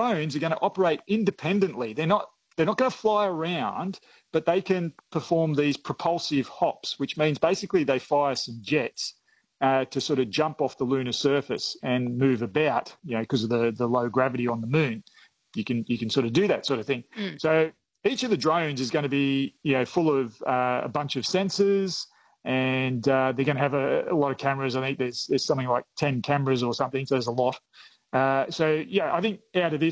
drones are going to operate independently. They're not going to fly around, but they can perform these propulsive hops, which means basically they fire some jets to sort of jump off the lunar surface and move about, because of the low gravity on the moon. You can sort of do that sort of thing. So each of the drones is going to be, full of a bunch of sensors, and they're going to have a lot of cameras. I think there's something like 10 cameras or something, so there's a lot. I think out of this,